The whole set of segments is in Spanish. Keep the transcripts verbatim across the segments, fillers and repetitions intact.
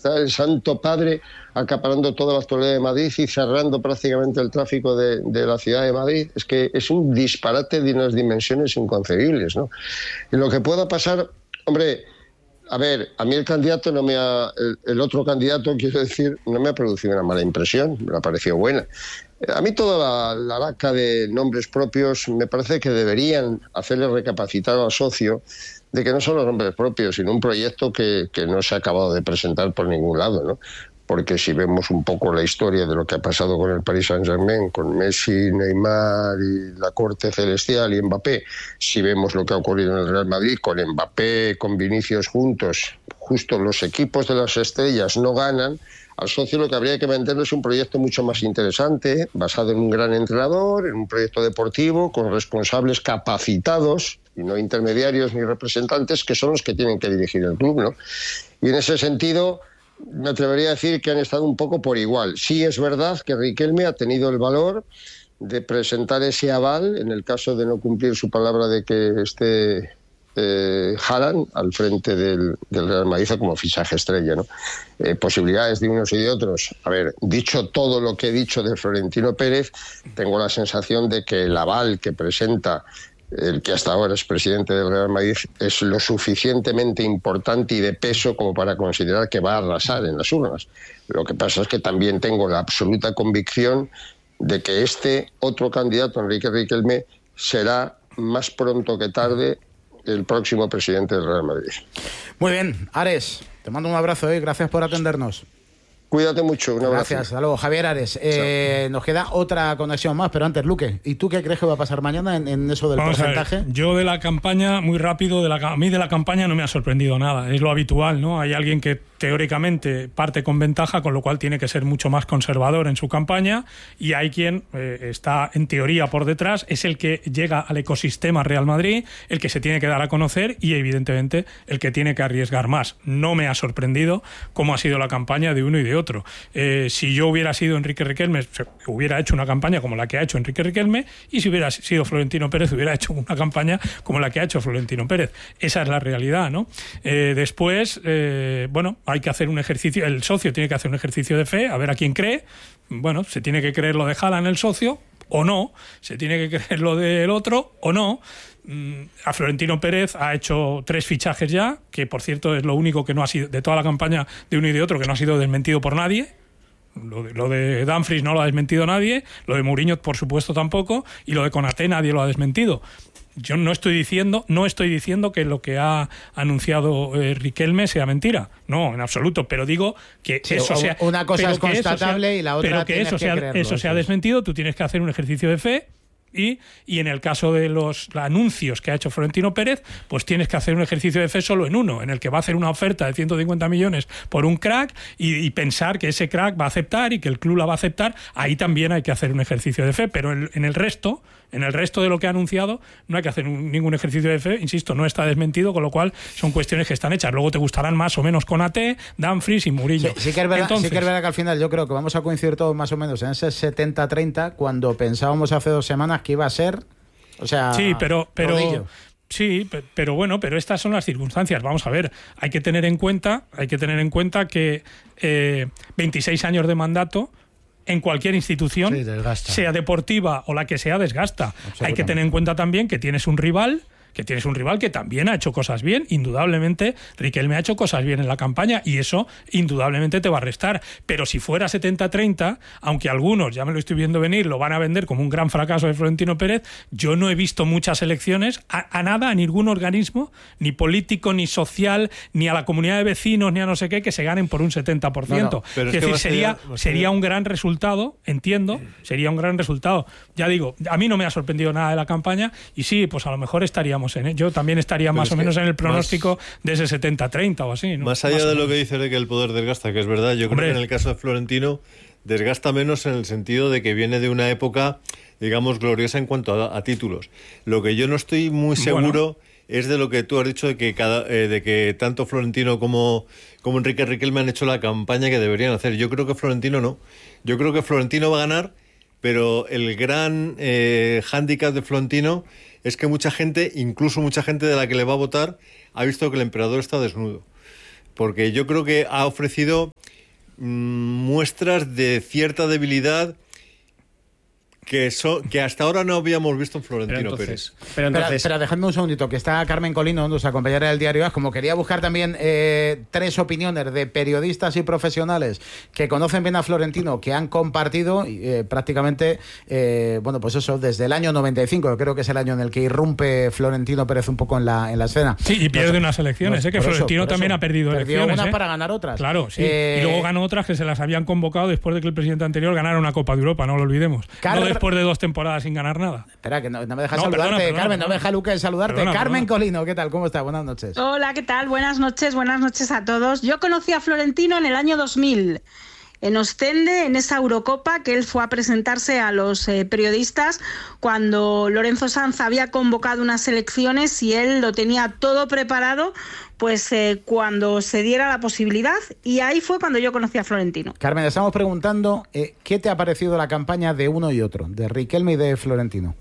está el Santo Padre acaparando toda la actualidad de Madrid y cerrando prácticamente el tráfico de, de la ciudad de Madrid. Es que es un disparate de unas dimensiones inconcebibles, ¿no? Y lo que pueda pasar, hombre, a ver, a mí el candidato no me ha, el, el otro candidato, quiero decir, no me ha producido una mala impresión, me ha parecido buena. A mí toda la, la laca de nombres propios me parece que deberían hacerle recapacitar al socio de que no son los nombres propios, sino un proyecto que, que no se ha acabado de presentar por ningún lado, ¿no? Porque si vemos un poco la historia de lo que ha pasado con el Paris Saint-Germain, con Messi, Neymar y la corte celestial y Mbappé, si vemos lo que ha ocurrido en el Real Madrid con Mbappé, con Vinicius juntos, justo los equipos de las estrellas no ganan, al socio lo que habría que venderle es un proyecto mucho más interesante, basado en un gran entrenador, en un proyecto deportivo, con responsables capacitados, y no intermediarios ni representantes, que son los que tienen que dirigir el club, ¿no? Y en ese sentido, me atrevería a decir que han estado un poco por igual. Sí es verdad que Riquelme ha tenido el valor de presentar ese aval, en el caso de no cumplir su palabra de que esté eh, Haaland al frente del, del Real Madrid como fichaje estrella, ¿no? Eh, posibilidades de unos y de otros. A ver, dicho todo lo que he dicho de Florentino Pérez, tengo la sensación de que el aval que presenta el que hasta ahora es presidente del Real Madrid es lo suficientemente importante y de peso como para considerar que va a arrasar en las urnas. Lo que pasa es que también tengo la absoluta convicción de que este otro candidato, Enrique Riquelme, será más pronto que tarde el próximo presidente del Real Madrid. Muy bien, Ares, te mando un abrazo y ¿eh? Gracias por atendernos. Cuídate mucho, un abrazo. Gracias, hasta luego. Javier Ares, eh, nos queda otra conexión más, pero antes, Luque, ¿y tú qué crees que va a pasar mañana en, en eso del Vamos porcentaje? A ver, yo de la campaña, muy rápido, de la, a mí de la campaña no me ha sorprendido nada, es lo habitual, ¿no? Hay alguien que teóricamente parte con ventaja, con lo cual tiene que ser mucho más conservador en su campaña, y hay quien eh, está en teoría por detrás, es el que llega al ecosistema Real Madrid, el que se tiene que dar a conocer y evidentemente el que tiene que arriesgar más. No me ha sorprendido cómo ha sido la campaña de uno y de otro. Eh, si yo hubiera sido Enrique Riquelme, hubiera hecho una campaña como la que ha hecho Enrique Riquelme, y si hubiera sido Florentino Pérez, hubiera hecho una campaña como la que ha hecho Florentino Pérez. Esa es la realidad, ¿no? Eh, después, eh, bueno, hay que hacer un ejercicio, el socio tiene que hacer un ejercicio de fe, a ver a quién cree. Bueno, se tiene que creer lo de Haaland el socio, o no, se tiene que creer lo del otro, o no. A Florentino Pérez ha hecho tres fichajes ya, que por cierto es lo único que no ha sido, de toda la campaña de uno y de otro, que no ha sido desmentido por nadie. Lo de, lo de Dumfries no lo ha desmentido nadie, lo de Mourinho por supuesto tampoco, y lo de Konaté nadie lo ha desmentido. Yo no estoy diciendo, no estoy diciendo que lo que ha anunciado eh, Riquelme sea mentira, no, en absoluto, pero digo que sí, eso sea, una cosa es constatable sea, y la otra pero que tienes eso que sea, creerlo, eso sea desmentido, tú tienes que hacer un ejercicio de fe. Y, y en el caso de los anuncios que ha hecho Florentino Pérez, pues tienes que hacer un ejercicio de fe solo en uno, en el que va a hacer una oferta de ciento cincuenta millones por un crack y, y pensar que ese crack va a aceptar y que el club la va a aceptar. Ahí también hay que hacer un ejercicio de fe, pero en, en el resto, en el resto de lo que ha anunciado, no hay que hacer un, ningún ejercicio de fe. Insisto, no está desmentido, con lo cual son cuestiones que están hechas. Luego te gustarán más o menos Konaté, Dumfries y Mourinho. Sí, sí, que es verdad, Entonces, sí que es verdad que al final yo creo que vamos a coincidir todos más o menos en ese setenta treinta, cuando pensábamos hace dos semanas que iba a ser... O sea, sí, pero, pero rodillo. Sí, pero bueno, pero estas son las circunstancias. Vamos a ver, hay que tener en cuenta, hay que tener en cuenta que eh, veintiséis años de mandato en cualquier institución, sí, sea deportiva o la que sea, desgasta. Hay que tener en cuenta también que tienes un rival que tienes un rival que también ha hecho cosas bien. Indudablemente Riquelme ha hecho cosas bien en la campaña y eso indudablemente te va a restar, pero si fuera setenta treinta, aunque algunos, ya me lo estoy viendo venir, lo van a vender como un gran fracaso de Florentino Pérez, yo no he visto muchas elecciones a, a nada, a ningún organismo, ni político, ni social, ni a la comunidad de vecinos, ni a no sé qué, que se ganen por un setenta por ciento. No, no. Es, es decir, sería, sería un gran resultado, entiendo, sería un gran resultado. Ya digo, a mí no me ha sorprendido nada de la campaña y sí, pues a lo mejor estaríamos en ello. Yo también estaría Pero más o menos en el pronóstico más, de ese setenta treinta o así, ¿no? Más allá más de lo que dice de que el poder desgasta, que es verdad, yo Hombre. creo que en el caso de Florentino desgasta menos en el sentido de que viene de una época, digamos, gloriosa en cuanto a, a títulos. Lo que yo no estoy muy seguro... Bueno. Es de lo que tú has dicho, de que cada, eh, de que tanto Florentino como, como Enrique Riquelme han hecho la campaña que deberían hacer. Yo creo que Florentino no. Yo creo que Florentino va a ganar, pero el gran eh, hándicap de Florentino es que mucha gente, incluso mucha gente de la que le va a votar, ha visto que el emperador está desnudo. porque yo creo que ha ofrecido mmm, muestras de cierta debilidad que, so, que hasta ahora no habíamos visto en Florentino pero entonces, Pérez. Pero entonces, espera, dejadme un segundito, que está Carmen Colino, nuestra compañera del diario A S, como quería buscar también eh, tres opiniones de periodistas y profesionales que conocen bien a Florentino, que han compartido eh, prácticamente, eh, bueno, pues eso, desde el año noventa y cinco, yo creo que es el año en el que irrumpe Florentino Pérez un poco en la, en la escena. Sí, y pierde no, unas elecciones, no, eh, que Florentino eso, también eso. ha perdido Perdió elecciones. unas eh. para ganar otras. Claro, sí. Eh, y luego ganó otras que se las habían convocado después de que el presidente anterior ganara una Copa de Europa, no lo olvidemos. Car no después de dos temporadas sin ganar nada. Espera, que no, no me dejas no, saludarte, perdona, perdona, Carmen, perdona. no me deja Luque saludarte. Perdona, Carmen perdona. Colino, ¿qué tal? ¿Cómo está? Buenas noches. Hola, ¿qué tal? Buenas noches, buenas noches a todos. Yo conocí a Florentino en el año dos mil, en Ostende, en esa Eurocopa que él fue a presentarse a los eh, periodistas cuando Lorenzo Sanz había convocado unas elecciones y él lo tenía todo preparado pues eh, cuando se diera la posibilidad, y ahí fue cuando yo conocí a Florentino. Carmen, estamos preguntando eh, ¿qué te ha parecido la campaña de uno y otro, de Riquelme y de Florentino?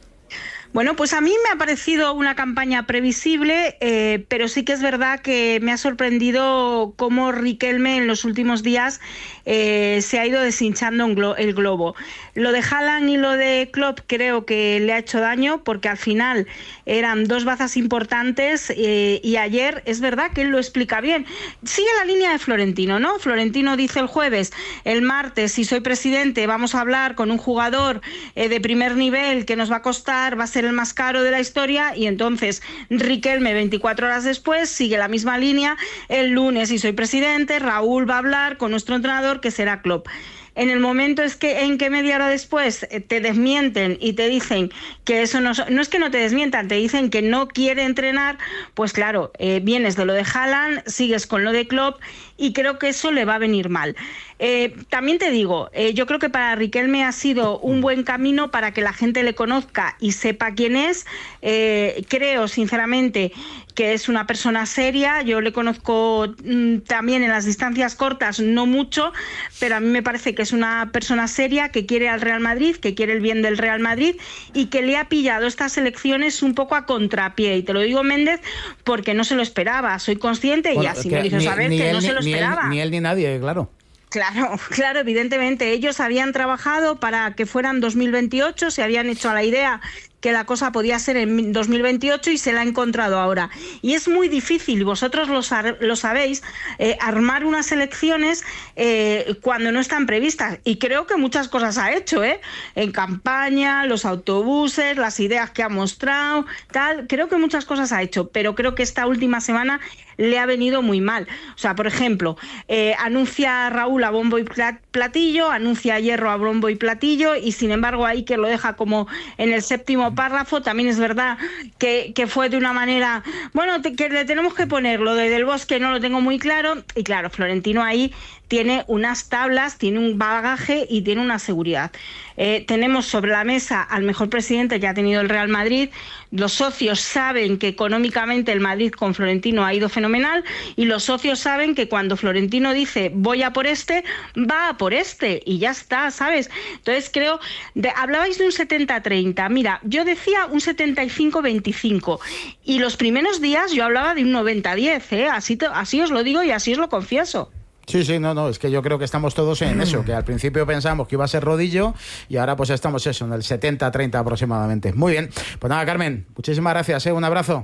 Bueno, pues a mí me ha parecido una campaña previsible, eh, pero sí que es verdad que me ha sorprendido cómo Riquelme en los últimos días eh, se ha ido deshinchando en glo- el globo. Lo de Haaland y lo de Klopp creo que le ha hecho daño, porque al final eran dos bazas importantes eh, y ayer es verdad que él lo explica bien. Sigue la línea de Florentino, ¿no? Florentino dice el jueves, el martes, si soy presidente, vamos a hablar con un jugador eh, de primer nivel que nos va a costar, va a ser el más caro de la historia, y entonces Riquelme veinticuatro horas después sigue la misma línea. El lunes, si soy presidente, Raúl va a hablar con nuestro entrenador que será Klopp. En el momento es que en que media hora después te desmienten y te dicen que eso no, no es que no te desmientan, te dicen que no quiere entrenar, pues claro, eh, vienes de lo de Haaland, sigues con lo de Klopp y creo que eso le va a venir mal. Eh, también te digo, eh, yo creo que para Riquelme ha sido un buen camino para que la gente le conozca y sepa quién es. Eh, creo sinceramente que es una persona seria, yo le conozco mmm, también en las distancias cortas, no mucho, pero a mí me parece que es una persona seria, que quiere al Real Madrid, que quiere el bien del Real Madrid y que le ha pillado estas elecciones un poco a contrapié. Y te lo digo, Méndez, porque no se lo esperaba, soy consciente bueno, y así me lo hizo ni, saber ni que él, no se lo ni esperaba. Él, ni él ni nadie, claro. Claro, claro, evidentemente. Ellos habían trabajado para que fueran dos mil veintiocho, se habían hecho a la idea que la cosa podía ser en dos mil veintiocho y se la ha encontrado ahora. Y es muy difícil, vosotros lo, lo sabéis, eh, armar unas elecciones eh, cuando no están previstas. Y creo que muchas cosas ha hecho, ¿eh? En campaña, los autobuses, las ideas que ha mostrado, tal. Creo que muchas cosas ha hecho, pero creo que esta última semana le ha venido muy mal. O sea, por ejemplo, eh, anuncia a Raúl a bombo y platillo, anuncia a Hierro a bombo y platillo, y sin embargo ahí que lo deja como en el séptimo párrafo. También es verdad que, que fue de una manera, bueno, te, que le tenemos que poner lo de Del Bosque, no lo tengo muy claro, y claro, Florentino ahí tiene unas tablas, tiene un bagaje y tiene una seguridad. Eh, tenemos sobre la mesa al mejor presidente que ha tenido el Real Madrid. Los socios saben que económicamente el Madrid con Florentino ha ido fenomenal, y los socios saben que cuando Florentino dice voy a por este, va a por este y ya está, ¿sabes? Entonces creo, de, hablabais de un setenta treinta, mira, yo decía un setenta y cinco veinticinco y los primeros días yo hablaba de un noventa diez, ¿eh? así, así os lo digo y así os lo confieso. Sí, sí, no, no, es que yo creo que estamos todos en eso, que al principio pensamos que iba a ser rodillo y ahora pues estamos eso, en el setenta treinta aproximadamente. Muy bien, pues nada, Carmen, muchísimas gracias, ¿eh? Un abrazo.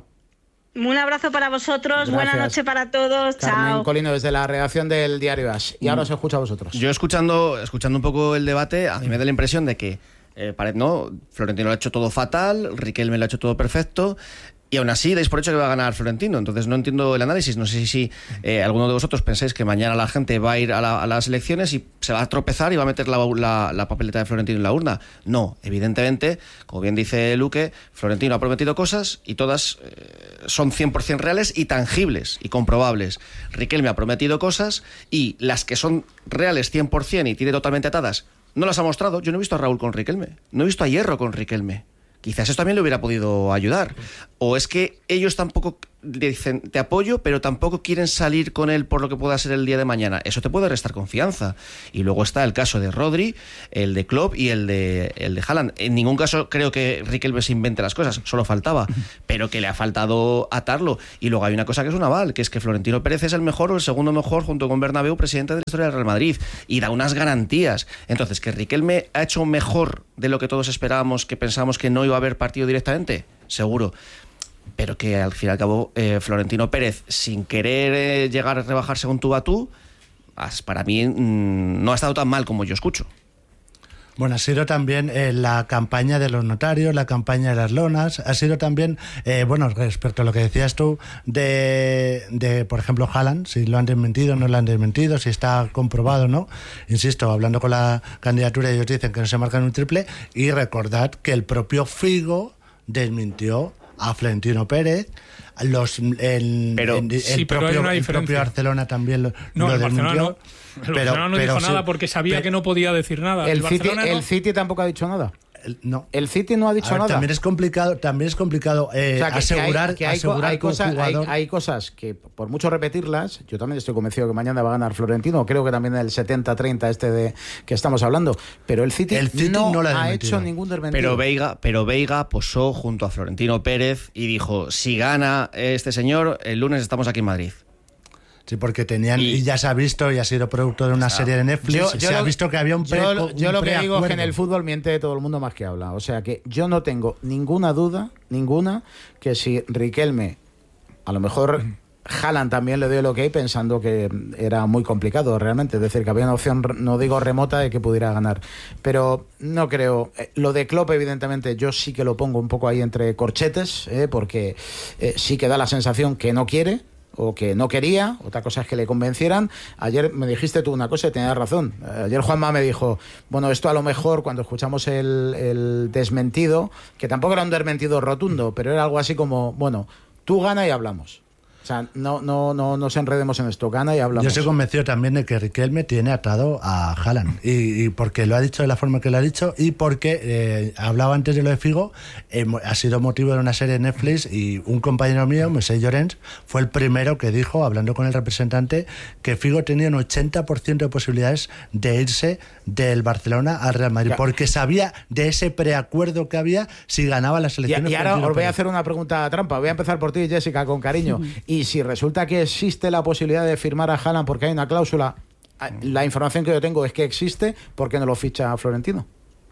Un abrazo para vosotros, gracias. Buenas noches para todos, Carmen chao. Colino desde la redacción del diario A S. Y ahora os escucho a vosotros. Yo escuchando, escuchando un poco el debate, a mí me da la impresión de que eh, no, Florentino lo ha hecho todo fatal, Riquelme lo ha hecho todo perfecto, y aún así dais por hecho que va a ganar Florentino. Entonces no entiendo el análisis. No sé si, si eh, alguno de vosotros pensáis que mañana la gente va a ir a, la, a las elecciones y se va a tropezar y va a meter la, la, la papeleta de Florentino en la urna. No, evidentemente, como bien dice Luque, Florentino ha prometido cosas y todas eh, son cien por ciento reales y tangibles y comprobables. Riquelme ha prometido cosas y las que son reales cien por ciento y tiene totalmente atadas, no las ha mostrado. Yo no he visto a Raúl con Riquelme, no he visto a Hierro con Riquelme. Quizás eso también le hubiera podido ayudar. O es que ellos tampoco dicen te apoyo, pero tampoco quieren salir con él por lo que pueda ser el día de mañana. Eso te puede restar confianza. Y luego está el caso de Rodri, el de Klopp y el de, el de Haaland. En ningún caso creo que Riquelme se invente las cosas, solo faltaba, pero que le ha faltado atarlo. Y luego hay una cosa que es un aval, que es que Florentino Pérez es el mejor o el segundo mejor, junto con Bernabéu, presidente de la historia del Real Madrid, y da unas garantías. Entonces, ¿que Riquelme ha hecho mejor de lo que todos esperábamos, que pensábamos que no iba a haber partido directamente? Seguro. Pero que al fin y al cabo eh, Florentino Pérez, sin querer eh, llegar a rebajar según tú a tú, para mí mmm, no ha estado tan mal como yo escucho. Bueno, ha sido también eh, la campaña de los notarios, la campaña de las lonas, ha sido también, eh, bueno, respecto a lo que decías tú, de, de por ejemplo, Haaland, si lo han desmentido, no lo han desmentido, si está comprobado o no. Insisto, hablando con la candidatura, ellos dicen que no se marcan un triple, y recordad que el propio Figo desmintió a Florentino Pérez. Los, el, pero, el, el, sí, propio, pero hay una el propio Barcelona también lo, no, lo el desmintió. Barcelona no, el pero, Barcelona no pero, dijo sí, nada porque sabía pero, que no podía decir nada. El, el, City, no, el City tampoco ha dicho nada. El, no. El City no ha dicho a ver, nada. También es complicado, también es complicado eh, o sea, que, asegurar que hay, que hay, asegurar hay, que un cosas, jugador... hay, hay cosas que, por mucho repetirlas, yo también estoy convencido que mañana va a ganar Florentino, creo que también el setenta treinta este de que estamos hablando, pero el City, el City no, no lo ha, ha hecho ningún desmentido. Pero Veiga, pero Veiga posó junto a Florentino Pérez y dijo, si gana este señor, el lunes estamos aquí en Madrid. Sí, porque tenían, y, y ya se ha visto y ha sido producto de una claro. serie de Netflix, yo, yo se lo, ha visto que había un pre, Yo, yo un lo que digo es que en preacuerdo. el fútbol miente todo el mundo más que habla. O sea que yo no tengo ninguna duda, ninguna, que si Riquelme, a lo mejor Haaland también le dio el ok pensando que era muy complicado realmente. Es decir, que había una opción, no digo remota, de que pudiera ganar. Pero no creo. Lo de Klopp, evidentemente, yo sí que lo pongo un poco ahí entre corchetes, ¿eh? porque eh, sí que da la sensación que no quiere, o que no quería, otra cosa es que le convencieran. Ayer me dijiste tú una cosa y tenías razón. Ayer Juanma me dijo, bueno, esto a lo mejor cuando escuchamos el, el desmentido, que tampoco era un desmentido rotundo, pero era algo así como, bueno, tú gana y hablamos. O sea, no, no, no nos enredemos en esto, gana y hablamos. Yo estoy convencido también de que Riquelme tiene atado a Haaland, y, y porque lo ha dicho de la forma que lo ha dicho, y porque eh, hablaba antes de lo de Figo, eh, ha sido motivo de una serie de Netflix, y un compañero mío, Moisés Llorens, fue el primero que dijo, hablando con el representante, que Figo tenía un ochenta por ciento de posibilidades de irse del Barcelona al Real Madrid, porque sabía de ese preacuerdo que había si ganaba las elecciones. Y, y ahora os voy a hacer una pregunta trampa, voy a empezar por ti, Jessica, con cariño. Y si resulta que existe la posibilidad de firmar a Haaland porque hay una cláusula, la información que yo tengo es que existe, ¿por qué no lo ficha Florentino?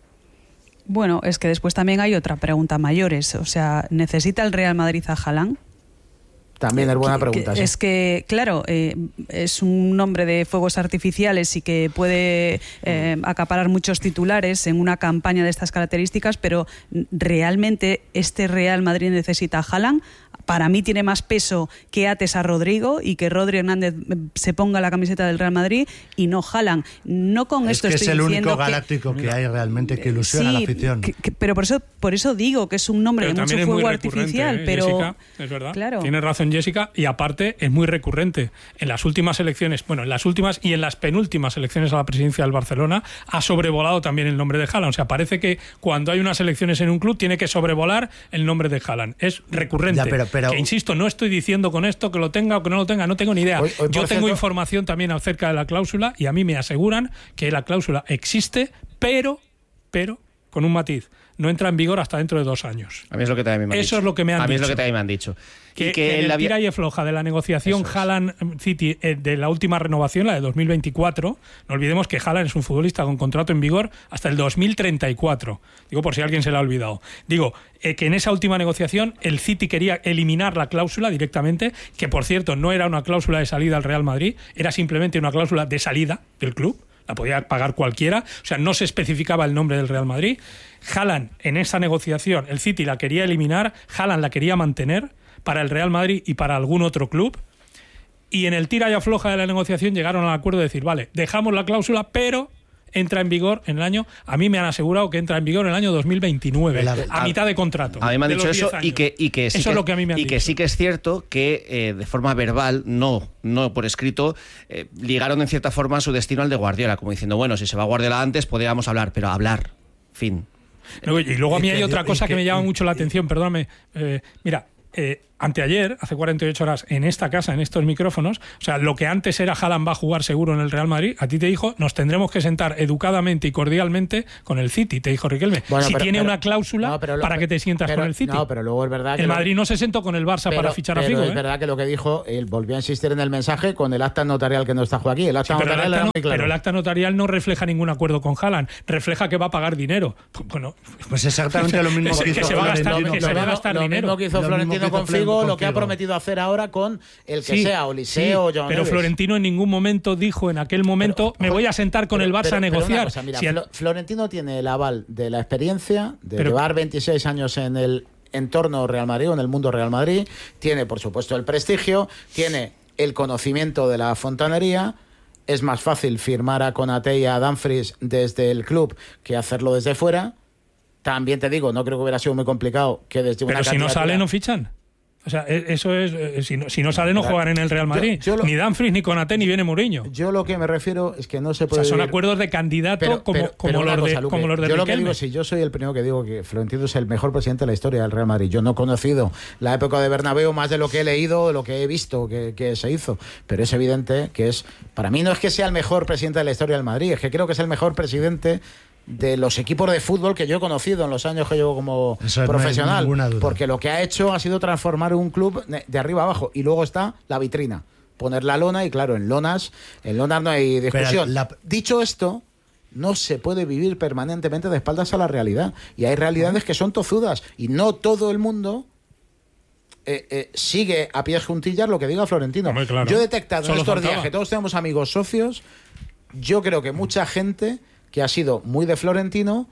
Bueno, es que después también hay otra pregunta mayores. O sea, ¿necesita el Real Madrid a Haaland? También es buena pregunta. Que, sí. Es que, claro, eh, es un nombre de fuegos artificiales y que puede eh, acaparar muchos titulares en una campaña de estas características, pero ¿realmente este Real Madrid necesita a Haaland? Para mí tiene más peso que ates a Rodrigo y que Rodri Hernández se ponga la camiseta del Real Madrid y no Haaland. No con es esto que estoy es el diciendo único galáctico que, que hay realmente que ilusiona sí, a la afición. Que, que, pero por eso, por eso digo que es un nombre pero de mucho fuego artificial. ¿eh? Pero Jessica, es verdad. Claro. Tiene razón Jessica, y aparte es muy recurrente. En las últimas elecciones, bueno, en las últimas y en las penúltimas elecciones a la presidencia del Barcelona ha sobrevolado también el nombre de Haaland. O sea, parece que cuando hay unas elecciones en un club tiene que sobrevolar el nombre de Haaland. Es recurrente. Ya, pero, pero... Que insisto, no estoy diciendo con esto que lo tenga o que no lo tenga, no tengo ni idea. Hoy, hoy, Yo tengo cierto... información también acerca de la cláusula y a mí me aseguran que la cláusula existe, pero, pero, con un matiz, no entra en vigor hasta dentro de dos años. A mí es lo que también me han Eso dicho. es lo que me han a mí dicho. es lo que también me han dicho. Que, y que, que en el la... tira y afloja de la negociación Haaland-City eh, de la última renovación, la de dos mil veinticuatro, no olvidemos que Haaland es un futbolista con contrato en vigor hasta el dos mil treinta y cuatro. Digo, por si alguien se le ha olvidado. Digo, eh, que en esa última negociación el City quería eliminar la cláusula directamente, que por cierto no era una cláusula de salida al Real Madrid, era simplemente una cláusula de salida del club. La podía pagar cualquiera, o sea, no se especificaba el nombre del Real Madrid. Haaland, en esa negociación, el City la quería eliminar, Haaland la quería mantener para el Real Madrid y para algún otro club, y en el tira y afloja de la negociación llegaron al acuerdo de decir, vale, dejamos la cláusula, pero entra en vigor en el año, a mí me han asegurado que entra en vigor en el año dos mil veintinueve, a, a mitad de contrato. A mí me han dicho eso y que, y que sí eso que, es lo que a mí me han y dicho. que sí que es cierto que eh, de forma verbal, no, no por escrito, eh, ligaron en cierta forma su destino al de Guardiola, como diciendo, bueno, si se va Guardiola antes podríamos hablar, pero hablar, fin. Y luego a mí hay otra cosa que me llama mucho la atención, perdóname, eh, mira, Eh, anteayer, hace cuarenta y ocho horas, en esta casa, en estos micrófonos, o sea, lo que antes era Haaland va a jugar seguro en el Real Madrid, a ti te dijo, nos tendremos que sentar educadamente y cordialmente con el City, te dijo Riquelme. Bueno, si pero, tiene pero, una cláusula no, pero, para que te sientas pero, con el City. No, pero luego es verdad que... El lo, Madrid no se sentó con el Barça pero, para fichar pero a Figo. es ¿eh? verdad que lo que dijo, él volvió a insistir en el mensaje con el acta notarial que no está aquí. El acta sí, pero, notarial el acta era no, muy claro. pero el acta notarial no refleja ningún acuerdo con Haaland, refleja que va a pagar dinero. Bueno, pues exactamente lo mismo que, que se va a gastar, que se va a gastar lo dinero. Lo mismo que hizo Florentino con Figo, lo que ha prometido hacer ahora con el que sí, sea, Oliseo, sí, John pero Neves. Florentino en ningún momento dijo en aquel momento pero, me voy a sentar con pero, el Barça pero, a negociar. Cosa, mira, si el... Florentino tiene el aval de la experiencia, de pero, llevar veintiséis años en el entorno Real Madrid o en el mundo Real Madrid, tiene por supuesto el prestigio, tiene el conocimiento de la fontanería. Es más fácil firmar a Konaté y a Dumfries desde el club que hacerlo desde fuera. También te digo, no creo que hubiera sido muy complicado que desde pero una si no sale no fichan. O sea, eso es, si no, si no sale no juegan en el Real Madrid, yo, yo lo, ni Dumfries, ni Konaté, ni viene Mourinho. Yo lo que me refiero es que no se puede... O sea, son vivir... acuerdos de candidato pero, como, pero, como, pero los cosa, de, como los de Yo Riquelme. Lo que digo es, si yo soy el primero que digo que Florentino es el mejor presidente de la historia del Real Madrid. Yo no he conocido la época de Bernabéu más de lo que he leído, de lo que he visto que, que se hizo. Pero es evidente que es... Para mí no es que sea el mejor presidente de la historia del Madrid, es que creo que es el mejor presidente de los equipos de fútbol que yo he conocido en los años que llevo como Eso profesional, no porque lo que ha hecho ha sido transformar un club de arriba abajo y luego está la vitrina, poner la lona y claro, en lonas, en lonas no hay discusión. La... Dicho esto, no se puede vivir permanentemente de espaldas a la realidad y hay realidades que son tozudas y no todo el mundo Eh, eh, sigue a pies juntillas lo que diga Florentino. Hombre, claro. Yo he detectado Solo en estos faltaba. días que todos tenemos amigos socios, yo creo que mucha gente que ha sido muy de Florentino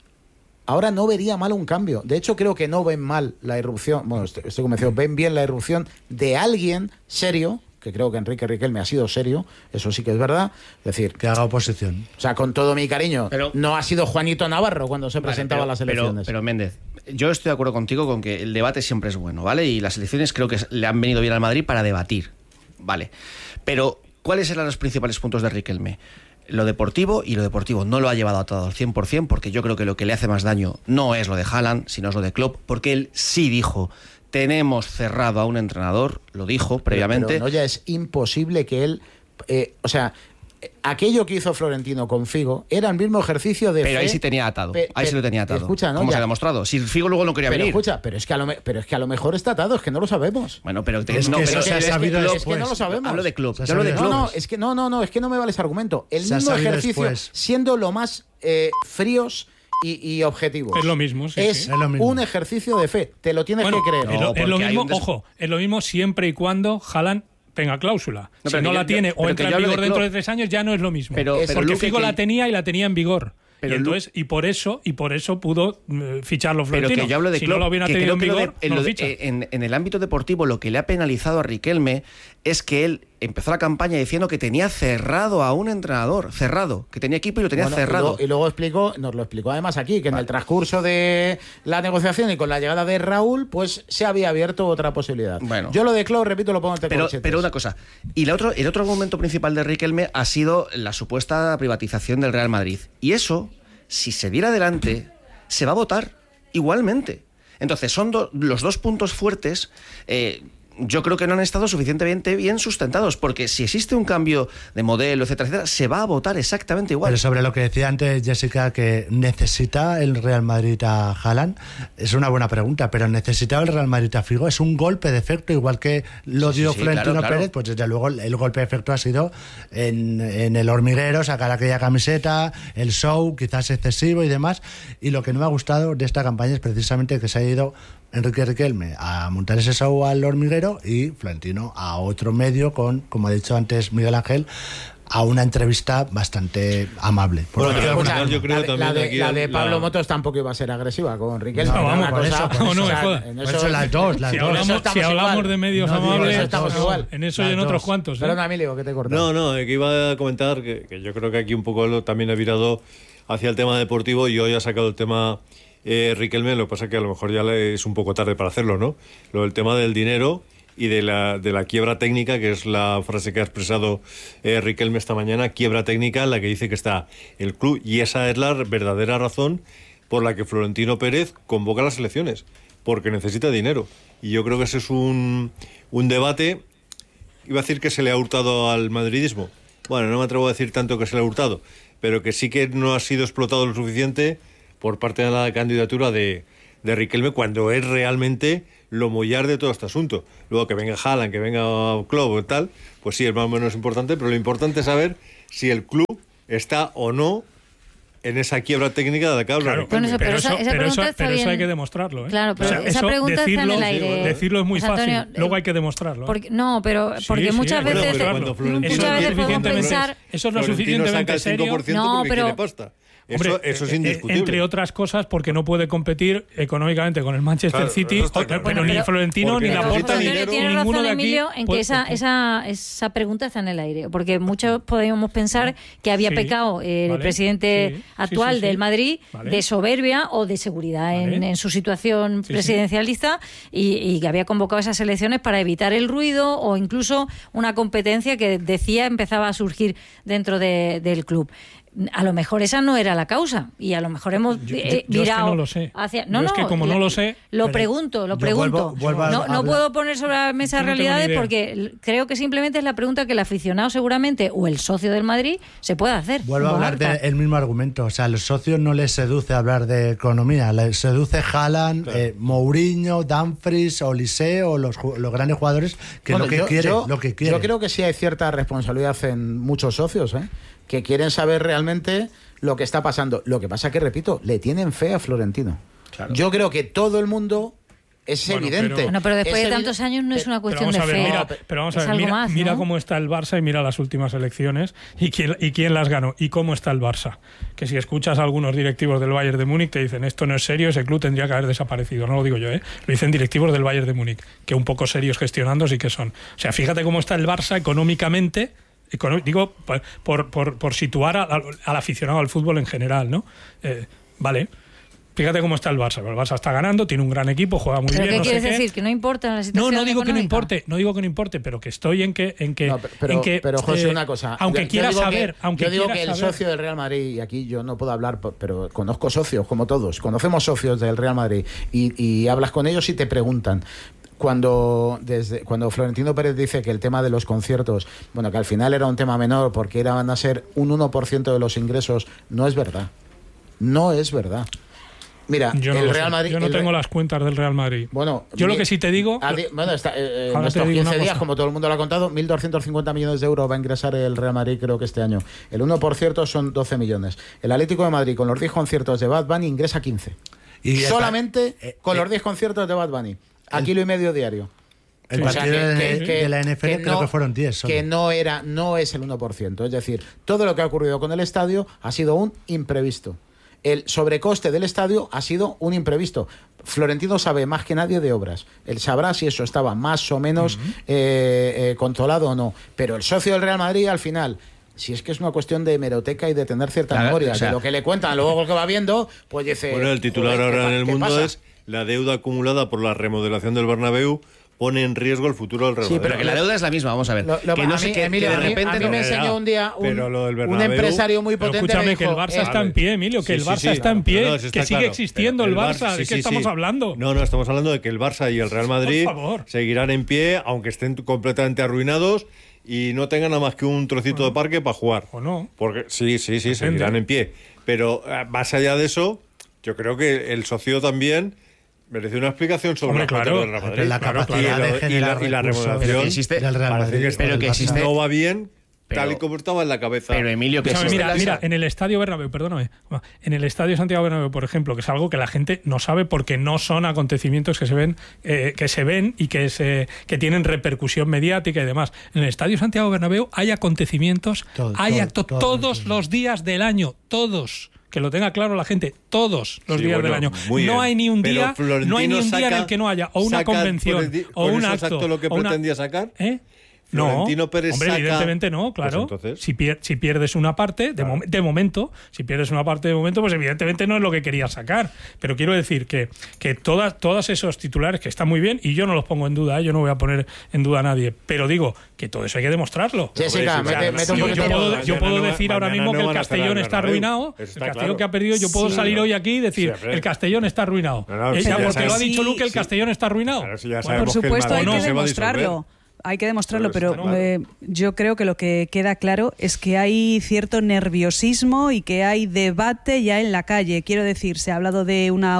ahora no vería mal un cambio. De hecho, creo que no ven mal la irrupción, bueno, estoy, estoy convencido, ven bien la irrupción de alguien serio, que creo que Enrique Riquelme ha sido serio, eso sí que es verdad. Es decir, que haga oposición. O sea, con todo mi cariño, pero, no ha sido Juanito Navarro cuando se vale, presentaba pero, a las elecciones. Pero, pero Méndez, yo estoy de acuerdo contigo con que el debate siempre es bueno, ¿vale? Y las elecciones creo que le han venido bien al Madrid para debatir, ¿vale? Pero, ¿cuáles eran los principales puntos de Riquelme? Lo deportivo, y lo deportivo no lo ha llevado atado al cien por ciento, porque yo creo que lo que le hace más daño no es lo de Haaland, sino es lo de Klopp, porque él sí dijo, tenemos cerrado a un entrenador, lo dijo previamente. Pero, pero no, ya es imposible que él, eh, o sea, aquello que hizo Florentino con Figo era el mismo ejercicio de pero fe, ahí sí tenía atado pe, ahí pe, sí lo tenía atado escucha, ¿no? ¿Cómo ya. se ha demostrado? Si Figo luego no quería pero venir escucha, pero es que a lo me, pero es que a lo mejor está atado, es que no lo sabemos. Bueno, pero te, es no, que pero eso se ha sabido es que, después. es que no lo sabemos. Hablo de club. Yo hablo de no, club. no, es que no, no, no, es que no me vale ese argumento. El se mismo ejercicio después. siendo lo más eh, fríos y, y objetivos. Es lo mismo, sí, es, sí. es lo mismo. un ejercicio de fe, te lo tienes bueno, que creer. Es lo, No, es lo mismo, des... ojo, es lo mismo siempre y cuando Haaland tenga cláusula. No, si no yo, la tiene pero o entra que en yo vigor de dentro de tres años ya no es lo mismo. Pero, pero porque Luque, Figo que... la tenía y la tenía en vigor. Pero y entonces y por eso y por eso pudo uh, ficharlo Florentino. Pero que yo hablo de si club, no lo hubiera tenido en vigor, de, en, no lo de, ficha. en, en el ámbito deportivo lo que le ha penalizado a Riquelme es que él empezó la campaña diciendo que tenía cerrado a un entrenador, cerrado, que tenía equipo y lo tenía bueno, cerrado. Y luego, y luego explicó, nos lo explicó además aquí, que vale. en el transcurso de la negociación y con la llegada de Raúl, pues se había abierto otra posibilidad. Bueno. Yo lo de Klopp, repito, lo pongo en pero, pero una cosa, y la otro, el otro argumento principal de Riquelme ha sido la supuesta privatización del Real Madrid. Y eso, si se diera adelante, se va a votar igualmente. Entonces, son do, los dos puntos fuertes. Eh, yo creo que no han estado suficientemente bien sustentados, porque si existe un cambio de modelo, etcétera, etcétera, se va a votar exactamente igual. Pero sobre lo que decía antes Jessica, que necesita el Real Madrid a Haaland, es una buena pregunta, pero ¿necesitaba el Real Madrid a Figo? Es un golpe de efecto, igual que lo sí, dio sí, sí, Florentino claro, claro. Pérez, pues desde luego el golpe de efecto ha sido en, en el hormiguero, sacar aquella camiseta, el show, quizás excesivo y demás, y lo que no me ha gustado de esta campaña es precisamente que se ha ido Enrique Riquelme a montar ese show al hormiguero y Florentino a otro medio con, como ha dicho antes Miguel Ángel, a una entrevista bastante amable. Bueno, bueno, yo, sea, yo creo la, de, también la, de, aquí la de Pablo la... Motos tampoco iba a ser agresiva con Riquelme. No, vamos, por cosa, eso, por pues, eso. o sea, No, no, en por eso, eso las dos, las si dos. hablamos, si hablamos igual. de medios No, amables, eso estamos no, igual. en eso Las y en dos. otros cuantos. ¿eh? Perdona, Emilio, que te he cortado. No, no, que iba a comentar que, que yo creo que aquí un poco lo, también he virado hacia el tema deportivo y hoy ha sacado el tema eh, Riquelme, lo que pasa que a lo mejor ya le es un poco tarde para hacerlo, ¿no? Lo del tema del dinero y de la, de la quiebra técnica, que es la frase que ha expresado eh, Riquelme esta mañana, quiebra técnica en la que dice que está el club, y esa es la verdadera razón por la que Florentino Pérez convoca las elecciones, porque necesita dinero. y yo creo que ese es un, un debate, iba a decir que se le ha hurtado al madridismo, bueno, no me atrevo a decir tanto que se le ha hurtado, pero que sí que no ha sido explotado lo suficiente por parte de la candidatura de, de Riquelme, cuando es realmente lo mollar de todo este asunto. Luego que venga Haaland, que venga Klopp o tal, pues sí, es más o menos importante, pero lo importante es saber si el club está o no en esa quiebra técnica de la que habla. Claro, Bueno, eso- pero, pero eso, esa- esa pero, eso, pregunta está pero eso bien. hay que demostrarlo, ¿eh? Claro, pero esa eso pregunta está en decirlo, el aire. decirlo es muy José Antonio, fácil, luego hay que demostrarlo. ¿eh? Porque, no, pero Sí, porque sí, muchas hay que veces, demostrarlo. Cuando Florentino muchas veces Eso es podemos suficientemente- pensar... Eso es lo Florentino suficientemente saca el cinco serio. por ciento No, porque pero- tiene pasta. Hombre, Eso, eso es eh, indiscutible. entre otras cosas, porque no puede competir económicamente con el Manchester Claro, City, eso está pero, claro. pero Bueno, ni pero- Florentino porque ni la la Pero aporta Porta José ni Antonio, dinero. tiene ninguno razón, de aquí. Emilio, en que puede- esa, esa, esa pregunta está en el aire. Porque muchos podríamos pensar que había Sí, pecado eh, el vale, presidente sí, sí, actual sí, sí. del Madrid Vale. de soberbia o de seguridad en, Vale. en su situación Sí, sí. presidencialista y, y que había convocado esas elecciones para evitar el ruido o incluso una competencia que decía empezaba a surgir dentro de- del club. A lo mejor esa no era la causa y a lo mejor hemos Yo- eh, yo- yo es que virado no lo sé. hacia... No, Yo es no, que como no lo sé, Lo pero pregunto, lo yo pregunto. vuelvo- vuelvo a no, no hablar- puedo poner sobre la mesa Yo no tengo ni realidades idea. porque l- creo que simplemente es la pregunta que el aficionado seguramente o el socio del Madrid se puede hacer. Vuelvo a hablar Marta. del mismo argumento. O sea, a los socios no les seduce hablar de economía. Les seduce Haaland, eh, Mourinho, Dumfries, Olise o los, ju- los grandes jugadores que Bueno, lo que yo- quieren. yo, lo que quieren. yo creo que sí hay cierta responsabilidad en muchos socios, ¿eh? Que quieren saber realmente lo que está pasando. Lo que pasa que, repito, le tienen fe a Florentino. Yo creo que todo el mundo es Bueno, evidente. pero- Bueno, pero después Es de evi- tantos años no es una Pero cuestión vamos a de ver, fe. mira, pero vamos a Es ver, algo mira, más, mira ¿no? cómo está el Barça y mira las últimas elecciones y quién, y quién las ganó y cómo está el Barça. Que si escuchas a algunos directivos del Bayern de Múnich te dicen esto no es serio, ese club tendría que haber desaparecido. No lo digo yo, ¿eh? Lo dicen directivos del Bayern de Múnich, que un poco serios gestionando sí que son. O sea, fíjate cómo está el Barça económicamente. Econo- digo, por, por, por, por situar al, al aficionado al fútbol en general, ¿no? Eh, vale. Fíjate cómo está el Barça. El Barça está ganando, tiene un gran equipo, juega muy ¿Pero bien. qué no sé quieres qué. decir? ¿Que no importa la No, situación no digo que no económica? importe, no digo que no importe, pero que estoy en que, en que, No, pero, en que, pero, José, eh, una cosa. aunque Yo- yo quiera digo que- saber, aunque yo digo quiera que el saber- socio del Real Madrid, y aquí yo no puedo hablar, po- pero conozco socios, como todos, conocemos socios del Real Madrid, y, y hablas con ellos y te preguntan. Cuando, desde, cuando Florentino Pérez dice que el tema de los conciertos, bueno, que al final era un tema menor porque era, van a ser un uno por ciento de los ingresos, no es verdad. No es verdad. Mira, yo no, el lo Real sé. Madrid. Yo no el tengo Re- las cuentas del Real Madrid. Bueno, yo lo mi- que sí te digo. a di- bueno, está, eh, en Ahora te estos digo una quince días, cosa. como todo el mundo lo ha contado, mil doscientos cincuenta millones de euros va a ingresar el Real Madrid, creo que este año. El uno por ciento son doce millones. El Atlético de Madrid, con los diez conciertos de Bad Bunny, ingresa quince. Y el Solamente pa- eh, con eh, los diez conciertos de Bad Bunny. A kilo y medio diario. El O sea, partido que- de, que- que- de la N F L que creo no- que fueron diez solo. Que no era, no es el uno por ciento. Es decir, todo lo que ha ocurrido con el estadio ha sido un imprevisto. El sobrecoste del estadio ha sido un imprevisto. Florentino sabe más que nadie de obras. Él sabrá si eso estaba más o menos eh, eh, controlado o no. Pero el socio del Real Madrid, al final, si es que es una cuestión de hemeroteca y de tener cierta Claro, memoria, o sea- de lo que le cuentan, luego lo que va viendo, pues dice... Bueno, el titular joder, ¿qué ahora pa- en el qué mundo pasa? es la deuda acumulada por la remodelación del Bernabéu pone en riesgo el futuro del Real Sí, Madrid. Pero que la deuda es la misma, vamos a ver. Lo- lo- que a no mí, sé que, Emilio, que a de mí- repente a mí no- me enseñó un día un, Pero lo del un Bernabéu- empresario muy Pero potente. escúchame, me que el dijo, Barça eh, está en pie, Emilio, que Sí, el sí, Barça sí, está en pie, no, sí está que sigue claro. existiendo Pero el Barça. sí, ¿De sí, qué estamos sí. hablando? No, no, estamos hablando de que el Barça y el Real Madrid Por favor. seguirán en pie, aunque estén completamente arruinados y no tengan nada más que un trocito de parque para jugar. ¿O no? Porque sí, sí, sí, Depende. seguirán en pie. Pero eh, más allá de eso, yo creo que el socio también merece una explicación sobre Hombre, las cuentas claro. del Real Madrid. Pero la Claro, capacidad claro. de Y la- generar y la recursos remodelación Pero que existe- del Real Parece Madrid. que, pero que el Barça. existe- no va bien Pero- tal y como estaba en la cabeza. Pero Emilio, que Escúchame, existe mira, la- mira, en el Estadio Bernabéu, perdóname, en el Estadio Santiago Bernabéu, por ejemplo, que es algo que la gente no sabe porque no son acontecimientos que se ven, eh, que se ven y que se que tienen repercusión mediática y demás. En el Estadio Santiago Bernabéu hay acontecimientos, Todo, hay todo, actos todo, todos todo. los días del año, todos. Que lo tenga claro la gente, todos los Sí, días bueno, del año. muy No bien. hay ni un Pero día, no hay ni un Florentino día en saca- el que no haya o una saca convención por el- o con un eso acto exacto lo que o una- pretendía sacar. ¿Eh? Florentino Pérez hombre, saca... evidentemente no, claro. Pues entonces... si, pier si pierdes una parte, de, claro. mo de momento, si pierdes una parte de momento, pues evidentemente no es lo que querías sacar. Pero quiero decir que, que todas, todos esos titulares que están muy bien, y yo no los pongo en duda, ¿eh? Yo no voy a poner en duda a nadie, pero digo que todo eso hay que demostrarlo. Jessica, o sea, mete, mete un yo, poquito yo puedo, mañana yo puedo no, decir ahora mismo no que el van a estar Castellón al está Bernabéu. arruinado, el Está Castellón claro. que ha perdido, yo puedo Sí. salir hoy aquí y decir, Sí, el Castellón está arruinado. No, no, Eh, sí, ya ya porque sabes. lo ha dicho Sí, Luque, el sí. Castellón está arruinado. Claro, sí, ya Bueno, Por sabemos que el supuesto, hay Madrid que no se va a demostrarlo. disolver. Hay que demostrarlo, Pero pero está eh, yo creo que lo que queda claro es que hay cierto nerviosismo y que hay debate ya en la calle. Quiero decir, se ha hablado de una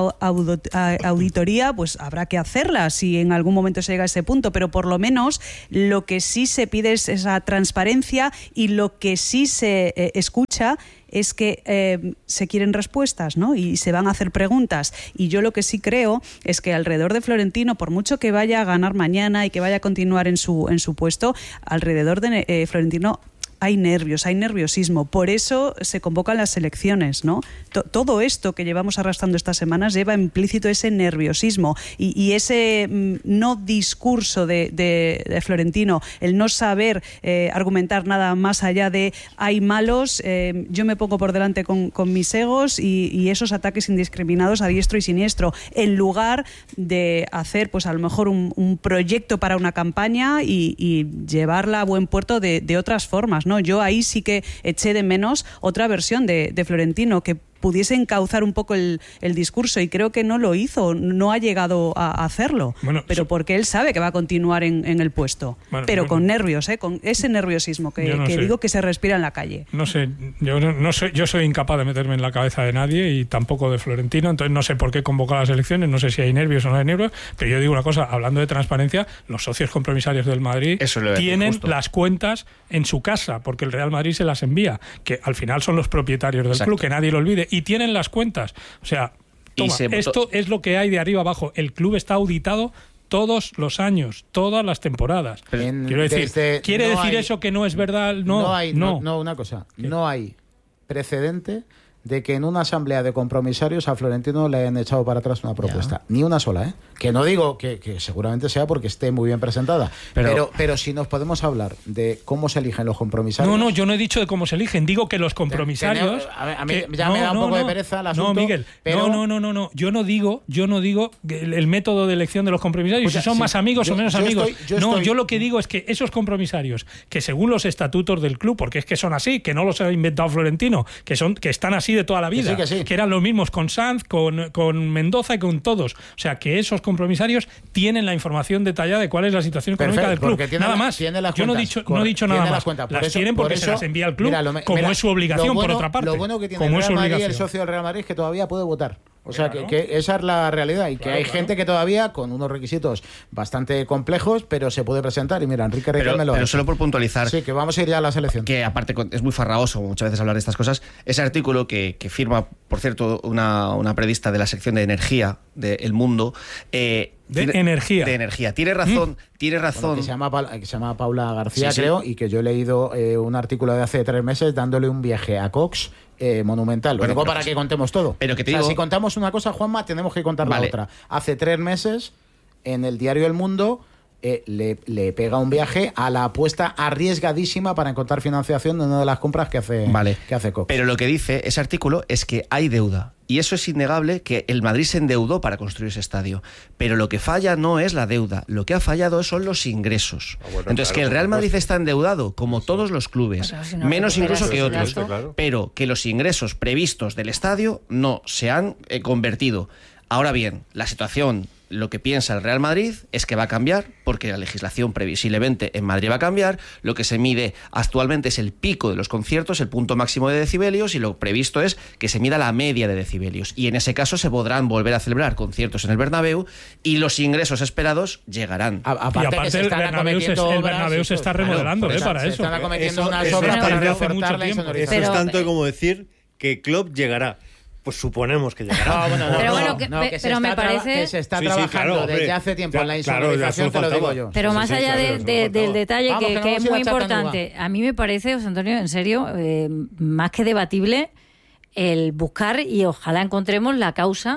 auditoría, pues habrá que hacerla si en algún momento se llega a ese punto, pero por lo menos lo que sí se pide es esa transparencia, y lo que sí se eh, escucha es que eh, se quieren respuestas, ¿no? Y se van a hacer preguntas. Y yo lo que sí creo es que alrededor de Florentino, por mucho que vaya a ganar mañana y que vaya a continuar en su, en su puesto, alrededor de eh, Florentino hay nervios, hay nerviosismo. Por eso se convocan las elecciones, ¿no? T todo esto que llevamos arrastrando estas semanas lleva implícito ese nerviosismo y, y ese mm, no discurso de, de, de Florentino, el no saber eh, argumentar nada más allá de hay malos, eh, yo me pongo por delante con, con mis egos y, y esos ataques indiscriminados a diestro y siniestro, en lugar de hacer, pues a lo mejor un, un proyecto para una campaña y, y llevarla a buen puerto de, de otras formas, ¿no? Yo ahí sí que eché de menos otra versión de, de Florentino, que pudiese encauzar un poco el, el discurso, y creo que no lo hizo, no ha llegado a hacerlo, bueno, pero so porque él sabe que va a continuar en, en el puesto, bueno, pero bueno, con nervios, ¿eh? Con ese nerviosismo que, no que sé. digo que se respira en la calle. No sé, yo no, no soy, yo soy incapaz de meterme en la cabeza de nadie y tampoco de Florentino, entonces no sé por qué convocar las elecciones, no sé si hay nervios o no hay nervios, pero yo digo una cosa, hablando de transparencia, los socios compromisarios del Madrid Eso lo tienen justo. las cuentas en su casa, porque el Real Madrid se las envía, que al final son los propietarios del Exacto. club, que nadie lo olvide, y tienen las cuentas. O sea, toma, se votó- esto es lo que hay de arriba abajo. El club está auditado todos los años, todas las temporadas. En- Quiero decir, desde- ¿quiere no decir hay- eso que no es verdad? No, no hay, no. no, no, una cosa, ¿Qué? no hay precedente de que en una asamblea de compromisarios a Florentino le hayan echado para atrás una propuesta. Ni una sola, ¿eh? Que no digo que, que seguramente sea porque esté muy bien presentada, Pero- pero, pero, si nos podemos hablar de cómo se eligen los compromisarios... No, no, yo no he dicho de cómo se eligen, digo que los compromisarios... Tenemos- a ver, a mí que- ya me da un poco de pereza el asunto, No, Miguel, pero- no, no, no, no, no, yo no digo, yo no digo que el, el método de elección de los compromisarios, Escucha, si son sí, más amigos yo- o menos yo amigos. estoy- yo no, estoy- yo lo que digo es que esos compromisarios, que según los estatutos del club, porque es que son así, que no los ha inventado Florentino, que son que están así de toda la vida, sí, que sí. que eran los mismos con Sanz, con, con Mendoza y con todos. O sea, que esos compromisarios tienen la información detallada de cuál es la situación económica Perfecto, del club. porque tiene Nada la- más. tiene las Yo no he cuentas, dicho, no he correcto, dicho nada tiene más. las cuentas, por Las eso- tienen por porque se eso- las envía al club, mira, lo me- como mira, es su obligación, lo bueno- por otra parte. Lo bueno que tiene como el es Real su Madrid, el obligación. socio del Real Madrid, es que todavía puede votar. O sea, Claro. que, que esa es la realidad, y que Claro, hay claro. gente que todavía, con unos requisitos bastante complejos, pero se puede presentar. Y mira, Enrique Pero, Riquelme lo ha pero hecho. solo por puntualizar, Sí, que vamos a ir ya a la selección. que aparte con- es muy farragoso muchas veces hablar de estas cosas, ese artículo que, que firma, por cierto, una, una periodista de la sección de energía de El Mundo, eh, De tiene- energía. de energía, tiene razón, tiene Bueno, razón. que, se llama, Pa- que se llama Paula García, Sí, sí. creo, y que yo he leído eh, un artículo de hace tres meses dándole un viaje a Cox eh, monumental. Lo Bueno, digo pero para que- que contemos todo. pero que te o sea, digo- si contamos una cosa, Juanma, tenemos que contar Vale. la otra. Hace tres meses, en el diario El Mundo, eh, le, le pega un viaje a la apuesta arriesgadísima para encontrar financiación de una de las compras que hace, Vale. que hace Cox. Pero lo que dice ese artículo es que hay deuda. Y eso es innegable, que el Madrid se endeudó para construir ese estadio. Pero lo que falla no es la deuda, lo que ha fallado son los ingresos. Ah, bueno, Entonces, claro, que el por Real Madrid supuesto. está endeudado, como todos los clubes, Pero si no menos recuperas incluso que ese otros. gasto. Claro. Pero que los ingresos previstos del estadio no se han eh, convertido. Ahora bien, la situación, lo que piensa el Real Madrid es que va a cambiar, porque la legislación previsiblemente en Madrid va a cambiar. Lo que se mide actualmente es el pico de los conciertos, el punto máximo de decibelios, y lo previsto es que se mida la media de decibelios. Y en ese caso se podrán volver a celebrar conciertos en el Bernabéu y los ingresos esperados llegarán. A- aparte, Y que aparte se el están Bernabéu, se, acometiendo el obras, Bernabéu se eso, está claro, remodelando, por ¿eh? eso, Para se eso. están acometiendo Eso- unas eso obras está para desde hace reforzar mucho la tiempo. insonorización. Eso Pero- es tanto como decir que Klopp llegará. Pues suponemos que llegará. No, bueno, no, Pero no, bueno, que- no, pe- que se pero me está traba- parece- que se está Sí, sí, trabajando claro, hombre. desde hace tiempo en la Ya, claro, ya insonorización, solo te lo digo faltaba. yo. Pero Sí, más sí, allá claro, de- eso de- faltaba. del detalle Vamos, que, que no que vamos es a ir muy a Chattanooga. importante, a mí me parece, José Antonio, en serio, eh, más que debatible, el buscar y ojalá encontremos la causa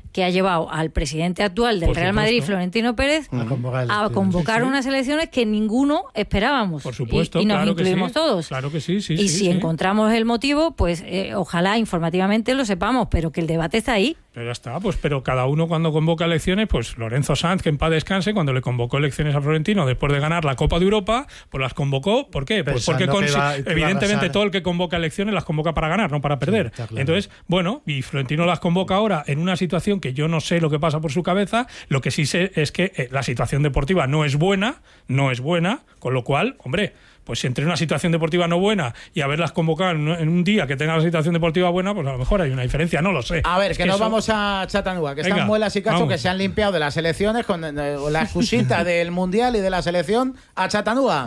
que ha llevado al presidente actual del Por Real supuesto. Madrid, Florentino Pérez, A convocar, a elecciones. convocar Sí, sí. unas elecciones que ninguno esperábamos. Por supuesto, y, y nos claro que incluimos sí. todos. Claro que sí, sí, y sí, si sí. encontramos el motivo, pues eh, ojalá informativamente lo sepamos, pero que el debate está ahí. Pero ya está, pues pero cada uno cuando convoca elecciones, pues Lorenzo Sanz, que en paz descanse, cuando le convocó elecciones a Florentino después de ganar la Copa de Europa, pues las convocó. ¿Por qué? Pues porque Pensando que consi- iba- que iba a evidentemente arrasar. todo el que convoca elecciones las convoca para ganar, no para perder. está claro. Entonces, bueno, y Florentino las convoca ahora en una situación que yo no sé lo que pasa por su cabeza, lo que sí sé es que eh, la situación deportiva no es buena, no es buena, con lo cual, hombre, pues entre una situación deportiva no buena y haberlas convocado en un- en un día que tenga la situación deportiva buena, pues a lo mejor hay una diferencia, no lo sé. A ver, Es que nos eso- vamos a Chattanooga, que Venga, están Muelas y Cacho, vamos. que se han limpiado de las elecciones con eh, la excusita del Mundial y de la selección a Chattanooga.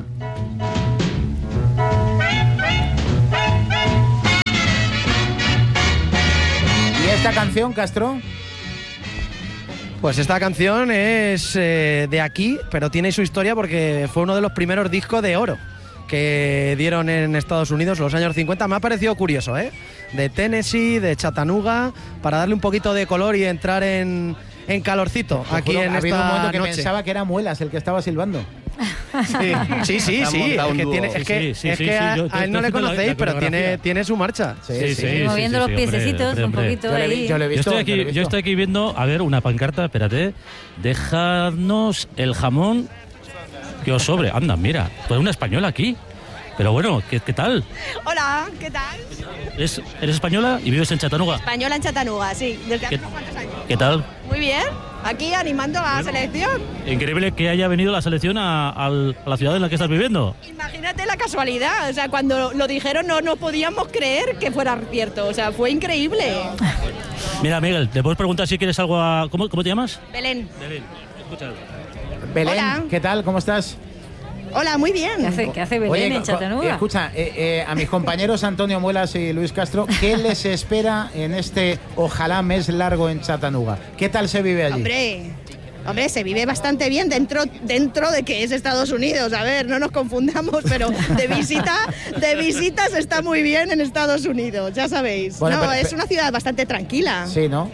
¿Y esta canción, Castro? Pues esta canción es eh, de aquí, pero tiene su historia porque fue uno de los primeros discos de oro que dieron en Estados Unidos en los años cincuenta. Me ha parecido curioso, ¿eh? De Tennessee, de Chattanooga, para darle un poquito de color y entrar en, en calorcito Te aquí juro, en ha habido un momento esta que noche. pensaba que era Muelas el que estaba silbando. Sí, sí, sí, Se ha sí, montado es un que, dúo. tiene, es Sí, que, sí, sí, es sí, que sí, a, yo- a yo él no estoy le haciendo la- conocéis, la pero tiene, coreografía. tiene su marcha. Sí, Sí, sí, sí, moviendo sí, los sí, piececitos hombre, un hombre. poquito Yo le, vi- ahí. yo le he Yo visto. estoy, yo le he aquí, yo visto. estoy aquí viendo, a ver, una pancarta, espérate. Dejadnos el jamón que os sobre. Anda, mira, pues una española aquí. Pero bueno, ¿qué, qué tal? Hola, ¿qué tal? ¿Es- ¿Eres española y vives en Chattanooga? Española en Chattanooga, sí, desde hace ¿Qué, unos cuantos años. qué tal? Muy bien, aquí animando a la selección. Increíble que haya venido la selección a, al- a la ciudad en la que estás viviendo. Imagínate la casualidad, o sea, cuando lo dijeron no nos podíamos creer que fuera cierto, o sea, fue increíble. Mira, Miguel, ¿te puedes preguntar si quieres algo a... ¿Cómo, cómo te llamas? Belén. Belén, escucha. Belén, Hola. ¿qué tal? ¿Cómo estás? Hola, muy bien. ¿Qué hace, qué hace Belén Oye, en co- Chattanooga? escucha, eh, eh, a mis compañeros Antonio Muelas y Luis Castro, ¿qué les espera en este ojalá mes largo en Chattanooga? ¿Qué tal se vive allí? Hombre, hombre, se vive bastante bien dentro, dentro de que es Estados Unidos. A ver, no nos confundamos, pero de visita, de visitas está muy bien en Estados Unidos, ya sabéis. Bueno, no, pero- es una ciudad bastante tranquila. Sí, ¿no?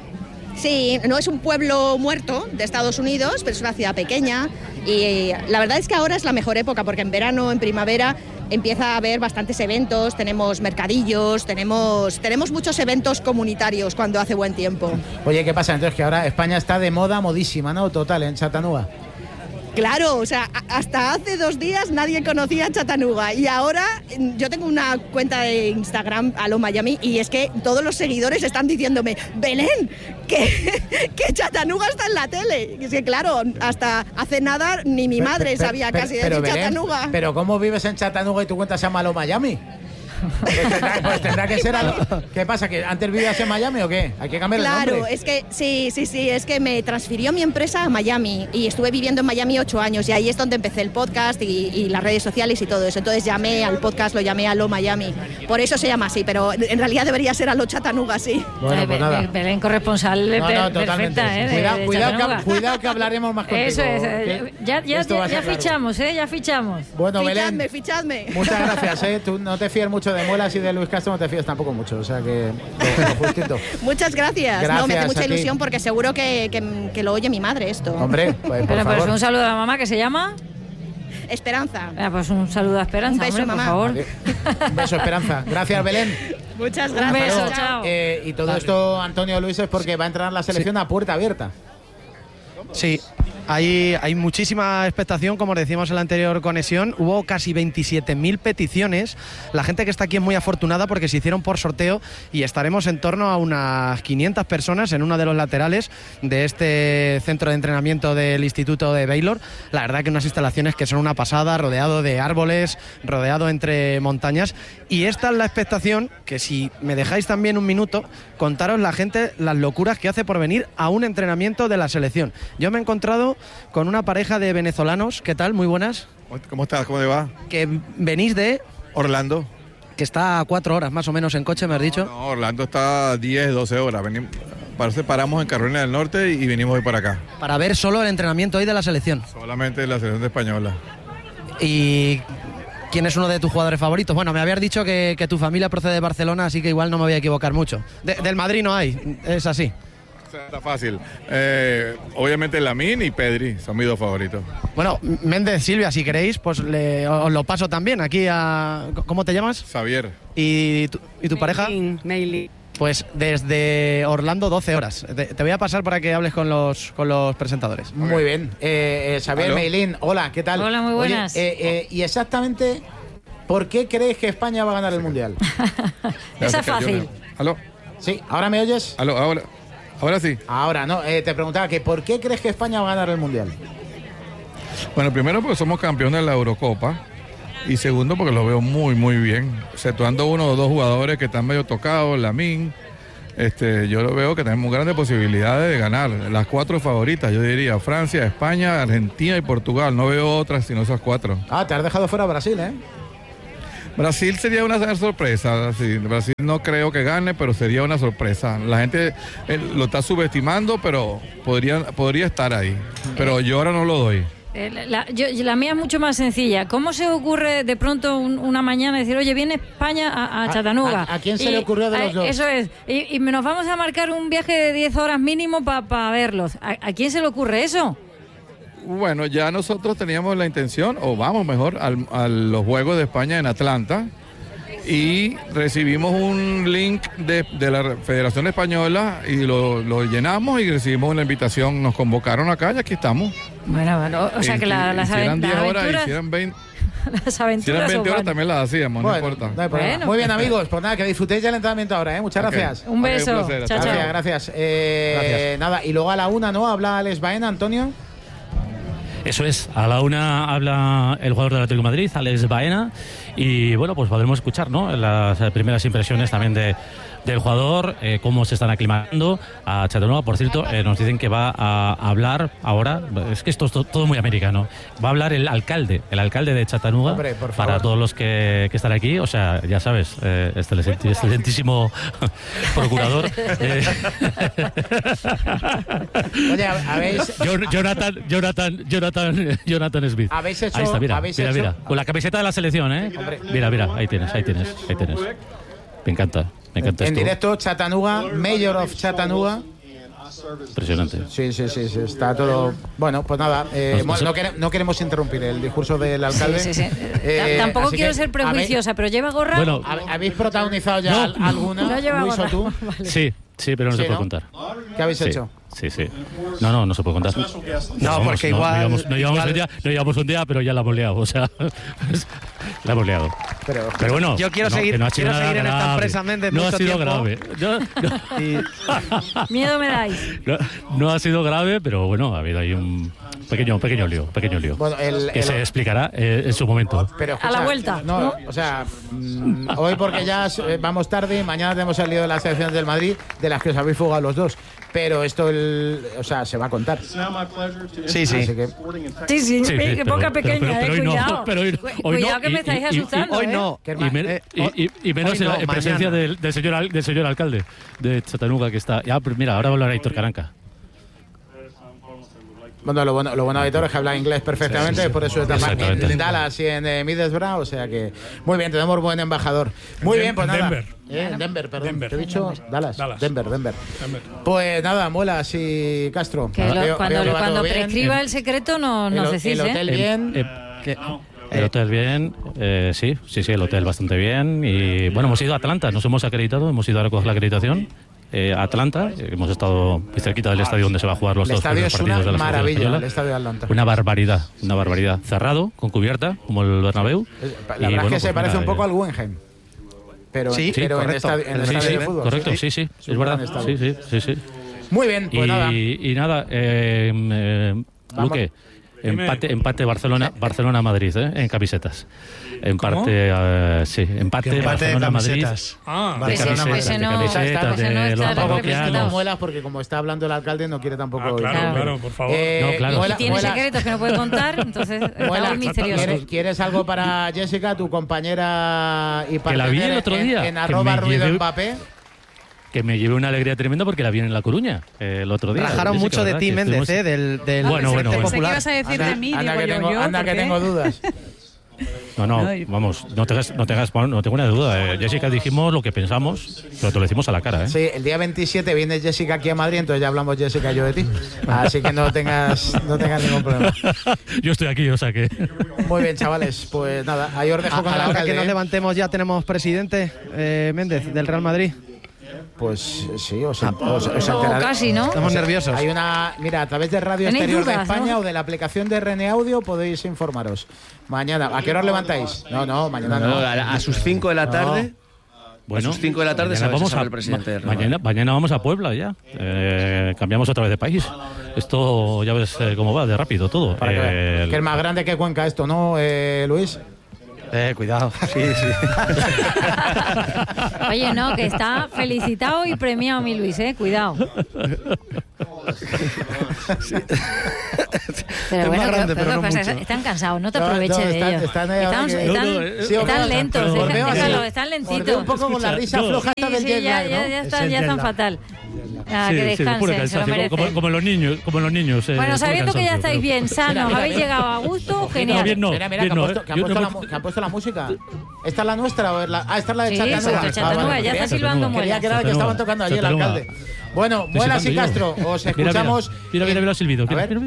Sí, no es un pueblo muerto de Estados Unidos, pero es una ciudad pequeña y la verdad es que ahora es la mejor época porque en verano, en primavera empieza a haber bastantes eventos, tenemos mercadillos, tenemos, tenemos muchos eventos comunitarios cuando hace buen tiempo. Oye, ¿qué pasa? Entonces que ahora España está de moda, modísima, ¿no? Total, en Chattanooga. Claro, o sea, a- hasta hace dos días nadie conocía Chattanooga y ahora mm, yo tengo una cuenta de Instagram, Alo Miami, y es que todos los seguidores están diciéndome, Belén, que, que Chattanooga está en la tele. Y es que claro, hasta hace nada ni mi Pe- madre pe- sabía pe- casi de pero, Belén, Chattanooga. Pero ¿cómo vives en Chattanooga y tu cuenta se llama Lo Miami? Pues tendrá, pues tendrá que ser algo. ¿Qué pasa? ¿Que antes vivías en Miami o qué? Hay que cambiar el Claro, nombre. es que sí, sí, sí, es que me transfirió mi empresa a Miami y estuve viviendo en Miami ocho años y ahí es donde empecé el podcast y, y las redes sociales y todo eso. Entonces llamé al podcast, lo llamé a Lo Miami. Por eso se llama así, pero en realidad debería ser a Lo Chattanooga, sí. Bueno, Eh, pues Be- nada. Be- Belén corresponsal No, no, per- totalmente. perfecta, ¿eh? de- Cuidado, de cuidado, Chattanooga. que, cuidado que hablaremos más contigo. Eso es, eh, que ya, ya, esto va ya, a ya ser largo. fichamos, ¿eh? Ya fichamos. Bueno, Fichadme, Belén, fichadme. muchas gracias, ¿eh? Tú no te fíes mucho de Muelas y de Luis Castro, no te fíes tampoco mucho, o sea que lo, lo justito. Muchas gracias. No, me Gracias hace mucha a ti. ilusión porque seguro que, que- que lo oye mi madre esto. Hombre, pues, por Pero pues favor. un saludo a la mamá que se llama. Esperanza. Ah, pues un saludo a Esperanza, Un beso, hombre, mamá. por favor. Vale. Un beso, Esperanza. Gracias, Belén. Muchas Un gracias. beso, Luego, chao. eh, y todo esto, Antonio Luis, es porque va a entrar la selección a puerta abierta. Sí, hay, hay muchísima expectación, como decíamos en la anterior conexión. Hubo casi veintisiete mil peticiones. La gente que está aquí es muy afortunada porque se hicieron por sorteo y estaremos en torno a unas quinientas personas en uno de los laterales de este centro de entrenamiento del Instituto de Baylor. La verdad que unas instalaciones que son una pasada, rodeado de árboles, rodeado entre montañas. Y esta es la expectación, que si me dejáis también un minuto, contaros la gente las locuras que hace por venir a un entrenamiento de la selección. Yo me he encontrado con una pareja de venezolanos, ¿qué tal? Muy buenas. ¿Cómo estás? ¿Cómo te va? Que venís de... Orlando. Que está a cuatro horas más o menos en coche, me has dicho. No, Orlando está a diez, doce horas. Venimos, parece paramos en Carolina del Norte y vinimos hoy para acá. Para ver solo el entrenamiento hoy de la selección. Solamente la selección española. Y... ¿quién es uno de tus jugadores favoritos? Bueno, me habías dicho que, que tu familia procede de Barcelona, así que igual no me voy a equivocar mucho. De- del Madrid no hay, es así. Está fácil. Eh, obviamente Lamine y Pedri son mis dos favoritos. Bueno, Méndez, Silvia, si queréis, pues le, os lo paso también aquí a... ¿Cómo te llamas? Xavier. ¿Y tu, y tu pareja? Meili. Pues desde Orlando, doce horas. Te, te voy a pasar para que hables con los, con los presentadores. Muy bien. Eh, eh, Xavier ¿Aló? Meilín, hola, ¿qué tal? Hola, muy buenas. Oye, eh, eh, y exactamente, ¿por qué crees que España va a ganar el Mundial? Esa es fácil. ¿Aló? Sí, ¿ahora me oyes? ¿Aló? Ahora, ahora sí. Ahora, no, eh, te preguntaba que ¿por qué crees que España va a ganar el Mundial? Bueno, primero porque somos campeones de la Eurocopa. Y segundo porque lo veo muy, muy bien. Exceptuando uno o dos jugadores que están medio tocados, Lamine. Este, yo lo veo que tenemos grandes posibilidades de ganar. Las cuatro favoritas, yo diría, Francia, España, Argentina y Portugal. No veo otras sino esas cuatro. Ah, te has dejado fuera a Brasil, ¿eh? Brasil sería una sorpresa. Sí, Brasil no creo que gane, pero sería una sorpresa. La gente eh, lo está subestimando, pero podría, podría estar ahí. Pero yo ahora no lo doy. Eh, La, yo, la mía es mucho más sencilla. ¿Cómo se ocurre de pronto un, una mañana decir, oye, viene España a, a Chattanooga? ¿A, a quién se y, le ocurrió de los a, dos? Eso es. Y, y nos vamos a marcar un viaje de diez horas mínimo para pa verlos. ¿A, ¿A quién se le ocurre eso? Bueno, ya nosotros teníamos la intención, o vamos mejor, al, a los Juegos de España en Atlanta. Y recibimos un link de, de la Federación Española y lo, lo llenamos y recibimos una invitación. Nos convocaron acá y aquí estamos. Bueno, bueno, o sea que la, las, hicieran las diez horas, aventuras... hicieran veinte, las aventuras hicieran veinte horas son también las hacíamos, bueno, no importa. No hay problema. Bueno. Muy bien, amigos, pues nada, que disfrutéis del entrenamiento ahora, ¿eh? Muchas Okay. gracias. Un beso. Okay, un placer. Chao, Gracias, chao. gracias. Eh, Gracias. Nada, y luego a la una, ¿no? Habla Alex Baena, Antonio. Eso es, a la una habla el jugador del Atlético de Madrid, Alex Baena, y bueno, pues podremos escuchar, ¿no?, las primeras impresiones también de, del jugador, eh, cómo se están aclimatando a Chattanooga. Por cierto, eh, nos dicen que va a hablar ahora, es que esto es to- todo muy americano, va a hablar el alcalde, el alcalde de Chattanooga. Hombre, por favor. Para todos los que, que están aquí, o sea, ya sabes, eh, excelente- excelentísimo procurador. eh, Oye, habéis... Jon- Jonathan, Jonathan, Jonathan, Jonathan Smith. Habéis hecho- ahí está, mira, habéis mira, hecho- mira, con la camiseta de la selección, ¿eh? Mira, mira, ahí tienes, ahí tienes, ahí tienes. Me encanta, me encanta En esto. directo, Chattanooga, Mayor of Chattanooga. Impresionante. Sí, sí, sí, sí, está todo... Bueno, pues nada, eh, No, no sé. no, quere- no queremos interrumpir el discurso del alcalde. Sí, sí, sí. Eh, Tampoco así quiero que, ser prejuiciosa, pero ¿lleva gorra? Bueno, ¿hab- ¿Habéis protagonizado ya No. al- alguna, No lleva Luis o gorra. tú? Vale. Sí, sí, pero no Sí, se puede ¿no? contar. ¿Qué habéis Sí, hecho? sí, sí. No, no, no se puede contar. No, porque igual- No llevamos, no, llevamos igual- un día, no llevamos un día, pero ya la hemos liado. O sea, la hemos liado. Pero, Pero bueno, Yo quiero no, seguir- que no ha sido quiero nada seguir en esta grave. empresa, Méndez, No ha mucho sido tiempo. grave. No, no. Y Miedo me dais. No, no ha sido grave, pero bueno, ha habido ahí un pequeño, pequeño lío, pequeño lío. Bueno, el- que el- se explicará eh, en su momento. pero, A la vuelta, No, ¿no? o sea, mm, hoy porque ya eh, vamos tarde, mañana tenemos el lío de las selecciones del Madrid, de las que os habéis fugado los dos. Pero esto, el, o sea, se va a contar. sí, sí. Así que, Sí, sí, Sí, pe- sí, que pero- poca pero- pequeña, pero- pero eh, hoy no, cuidado. pero hoy- Cu- hoy no, cuidado que y- me estáis y- y- asustando, hoy ¿eh? no. que Y, men- Eh, y- y- y menos hoy en, la- no, en presencia mañana. del, del señor, al- del señor alcalde de Chattanooga, que está. Ya, pero mira, ahora va a hablar Héctor Caranca. bueno, lo bueno, lo bueno de Héctor es que habla inglés perfectamente, Sí, sí, sí. por eso está en, Exactamente. en Dallas y en eh, Middlesbrough, o sea que muy bien, tenemos buen embajador. Muy En bien, pues Den- nada. Denver. Eh, Denver, perdón. Denver. ¿Te he dicho? Dallas. Dallas. Denver, Denver. Denver. Pues nada, Muelas y Castro. Que lo- Veo- cuando veo que va cuando todo bien. prescriba el secreto no, El, nos el decís, hotel ¿eh? bien. Eh, que- el hotel bien, eh, sí, sí, sí, el hotel bastante bien. Y bueno, hemos ido a Atlanta, nos hemos acreditado, hemos ido a recoger la acreditación. Eh, Atlanta, eh, hemos estado muy cerquita del estadio donde se va a jugar los El dos estadio primeros es una partidos de la selección maravilla, española. el estadio de Atlanta. Una barbaridad, una barbaridad. Cerrado, con cubierta, como el Bernabéu. La Y, verdad bueno, es que se pues parece mira, un poco eh, al Guggenheim. Pero, Sí, pero en, correcto. estadio, en el Sí, estadio sí, de fútbol. correcto, Sí, sí, sí, Es un es verdad. gran estadio. Sí, sí, sí, sí. Muy bien, pues y, nada. y nada, eh, eh, Vamos. Luque, Dime. empate, empate Barcelona, Barcelona Madrid, ¿eh? En camisetas. Empate, ¿Cómo? eh, sí, empate, Que empate de Barcelona Madrid. camisetas. Ah, De Ese- camisetas, ese de no- camisetas, ese de no está- los ese no está Tampoco representado. no muelas porque como está hablando el alcalde no quiere tampoco... Ah, claro, oír. claro, por favor. Eh, No, claro. Muela- Y tiene Muela- secretos que no puede contar, entonces está Muela, muy misterioso. ¿quieres, quieres algo para Jessica, tu compañera y Que la vi el partener otro en- día, En, que arroba me ruido llevé- Mbappé? Que me llevé una alegría tremenda porque la vi en La Coruña eh, el otro día. Rajaron Jessica, mucho de ¿verdad? ti, Que Méndez, estuvimos- ¿eh? Del, del Bueno, bueno, Frente bueno. Pensé que Popular. ibas a decir Anda, de mí, anda digo que yo, tengo, yo, anda ¿por que qué? tengo dudas. No, no, No, y- vamos, no tengas, no tengas, no tengo una duda. eh. Jessica, dijimos lo que pensamos, pero te lo decimos a la cara, ¿eh? Sí, el día veintisiete viene Jessica aquí a Madrid, entonces ya hablamos Jessica y yo de ti. Así que no tengas, no tengas ningún problema. Yo estoy aquí, o sea que... Muy bien, chavales, pues nada, ahí os dejo A, con a el la hora alcalde, que nos ¿eh? levantemos ya tenemos presidente, eh, Méndez, del Real Madrid. Pues sí, os, os, os O enterar- casi, ¿no? Estamos nerviosos. Hay una, mira, a través de Radio ¿Tenéis Exterior dudas, de España no? o de la aplicación de R N Audio podéis informaros. Mañana, ¿a qué hora os levantáis? No, no, mañana no. No, a, a sus cinco de la tarde. Bueno, a sus cinco de la tarde mañana sabe, vamos se sabe a, el presidente del Real mañana, Madrid. mañana vamos a Puebla ya. Eh, cambiamos otra vez de país. Esto ya ves eh, cómo va, de rápido todo. Para que, vean. Eh, Que es más grande que Cuenca esto, ¿no, eh, Luis? Eh, cuidado. Sí, sí. Oye, no, que está felicitado y premiado mi Luis, ¿eh? Cuidado. Pero Es bueno, más grande, pero, pero no pasa? mucho. Están cansados, no te No, aproveches no, de están- ellos. están ahí ahora Están, que- están- No, no, eh, Sí, están os veo- lentos, os deja- veo así. déjalo, están Os veo lentitos. un poco con la risa no. floja Sí, hasta del sí, jet ya, lag, ya, ¿no? ya Es están, el ya jet están lag. fatal. Ah, sí, que sí, descansen, puro se lo cansancio, merecen. como, como los niños, como los niños. eh, Bueno, puro sabiendo que ya cansancio, estáis pero- bien sanos, Mira, habéis mira, llegado a gusto, No, genial. bien no, Mira, mira, bien que han no, puesto, eh. que han Yo puesto no la, me- mu- que han puesto la música. ¿Esta es la nuestra o es la...? Ah, esta es la de Sí, Chattanooga. exacto, Ah, Chattanooga, vale, ya está bien. silbando Chattanooga. Creía que era la que Chattanooga. estaban tocando allí el Chattanooga. alcalde. Bueno, Estoy Muelas y silbando yo. Castro, os Mira, mira, escuchamos... Mira, mira, mira el silbido. A Mira, ver. mira,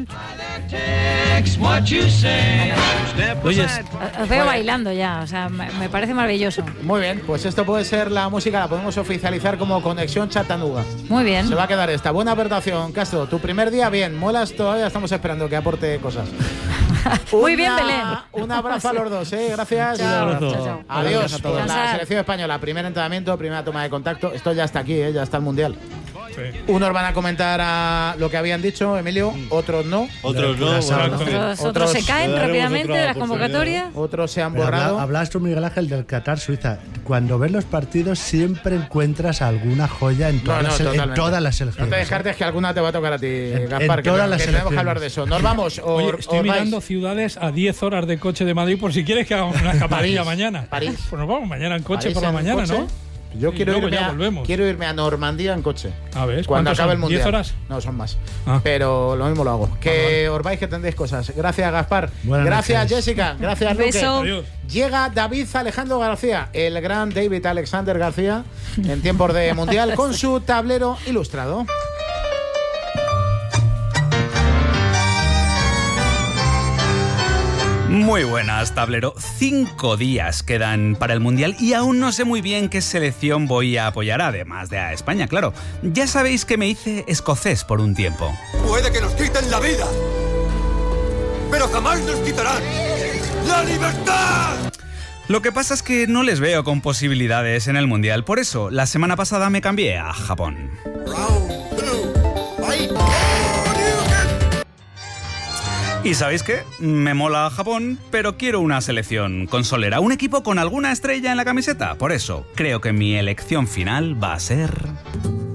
mira. Oyes, Os veo bailando ya, o sea, me me parece maravilloso. Muy bien, pues esto puede ser la música, la podemos oficializar como Conexión Chattanooga. Muy bien. Se va a quedar esta. Buena aportación, Castro. Tu primer día, bien. Muelas, todavía estamos esperando que aporte cosas. Muy bien, Una- Belén. Un abrazo a los dos, ¿eh? Gracias. Chao, abrazo. chao, chao. Adiós. a todos. La Descansar. selección española, primer entrenamiento, primera toma de contacto. Esto ya está aquí, ¿eh? Ya está el Mundial. Sí. Unos van a comentar a lo que habían dicho, Emilio, otros no. Otros no. Las bueno, aulas. en fin. Otros, Otros- otros se caen Le daremos rápidamente otra de las oportunidad. convocatorias. Otros se han Pero habla- borrado. Hablabas tú, Miguel Ángel, del Qatar Suiza. Cuando ves los partidos siempre encuentras alguna joya en todas, No, no, las, en totalmente. todas las No selecciones. te descartes que alguna te va a tocar a ti, Gaspar, en que, todas las que tenemos que selecciones. hablar de eso. Nos vamos. O, Oye, estoy os vais. mirando ciudades a diez horas de coche de Madrid por si quieres que hagamos una escapadilla París, mañana. París. Pues nos vamos mañana en coche París por la en mañana, coche. ¿no? Yo Y quiero luego irme, ya a, volvemos. quiero irme a Normandía en coche. A ver, Cuando ¿cuántos acabe son? el Mundial. ¿diez horas? No, son más. Ah. Pero lo mismo lo hago. Que os vais, que tendréis cosas. Gracias, Gaspar. Buenas Gracias, noches. Jessica. Gracias, Luque. Beso. Adiós. Llega David Alejandro García, el gran David Alexander García, en tiempos de Mundial, con su tablero ilustrado. Muy buenas, tablero. Cinco días quedan para el Mundial y aún no sé muy bien qué selección voy a apoyar, además de a España, claro. Ya sabéis que me hice escocés por un tiempo. Puede que nos quiten la vida, pero jamás nos quitarán la libertad. Lo que pasa es que no les veo con posibilidades en el Mundial, por eso la semana pasada me cambié a Japón. ¿Y sabéis qué? Me mola Japón, pero quiero una selección consolera, un equipo con alguna estrella en la camiseta. Por eso, creo que mi elección final va a ser...